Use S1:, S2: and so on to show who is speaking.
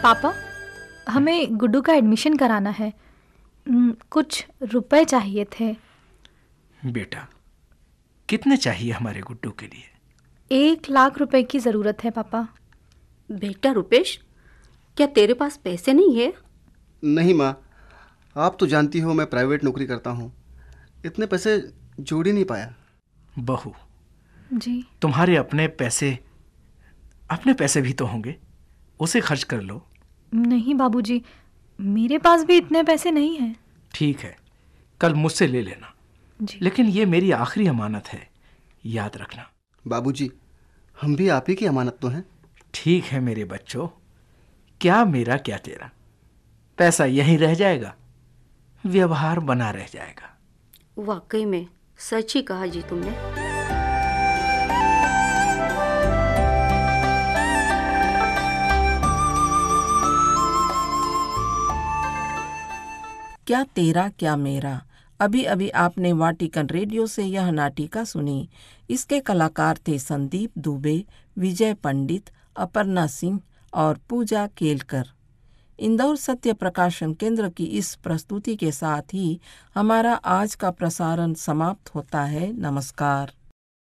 S1: पापा, हमें गुड्डू का एडमिशन कराना है। कुछ रुपए चाहिए थे।
S2: बेटा, कितने चाहिए हमारे गुड्डू के लिए?
S1: 1 लाख रुपए की ज़रूरत है पापा।
S3: बेटा रुपेश, क्या तेरे पास पैसे नहीं है?
S4: नहीं माँ, आप तो जानती हो मैं प्राइवेट नौकरी करता हूँ, इतने पैसे जोड़ ही नहीं पाया।
S2: बहू
S1: जी।
S2: तुम्हारे अपने पैसे भी तो होंगे, उसे खर्च कर लो।
S1: नहीं बाबूजी, मेरे पास भी इतने पैसे नहीं हैं।
S2: ठीक है, कल मुझसे ले लेना
S1: जी।
S2: लेकिन ये मेरी आखिरी अमानत है, याद रखना।
S4: बाबूजी, हम भी आप ही की अमानत तो हैं।
S2: ठीक है मेरे बच्चों, क्या मेरा क्या तेरा, पैसा यहीं रह जाएगा, व्यवहार बना रह जाएगा।
S3: वाकई में सच ही कहा जी तुमने।
S5: क्या तेरा क्या मेरा। अभी अभी आपने वाटिकन रेडियो से यह नाटिका सुनी। इसके कलाकार थे संदीप दुबे, विजय पंडित, अपर्णा सिंह और पूजा केलकर। इंदौर सत्य प्रकाशन केंद्र की इस प्रस्तुति के साथ ही हमारा आज का प्रसारण समाप्त होता है। नमस्कार।